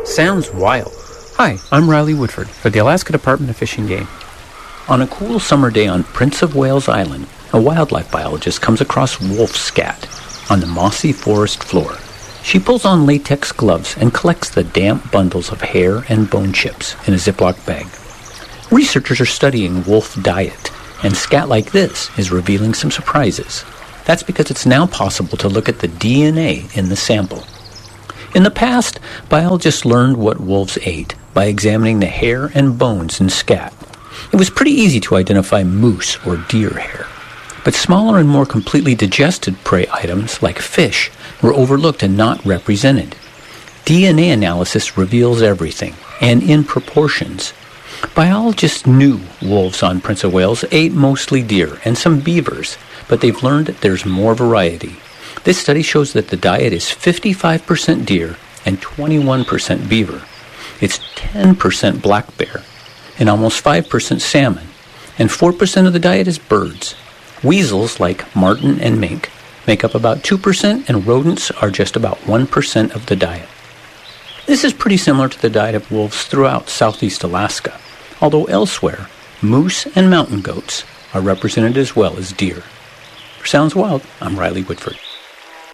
Sounds wild. Hi, I'm Riley Woodford for the Alaska Department of Fish and Game. On a cool summer day on Prince of Wales Island, a wildlife biologist comes across wolf scat on the mossy forest floor. She pulls on latex gloves and collects the damp bundles of hair and bone chips in a Ziploc bag. Researchers are studying wolf diet, and scat like this is revealing some surprises. That's because it's now possible to look at the DNA in the sample. In the past, biologists learned what wolves ate by examining the hair and bones in scat. It was pretty easy to identify moose or deer hair. But smaller and more completely digested prey items, like fish, were overlooked and not represented. DNA analysis reveals everything, and in proportions. Biologists knew wolves on Prince of Wales ate mostly deer and some beavers, but they've learned that there's more variety. This study shows that the diet is 55% deer and 21% beaver. It's 10% black bear and almost 5% salmon, and 4% of the diet is birds. Weasels, like marten and mink, make up about 2%, and rodents are just about 1% of the diet. This is pretty similar to the diet of wolves throughout southeast Alaska, although elsewhere, moose and mountain goats are represented as well as deer. For Sounds Wild, I'm Riley Woodford.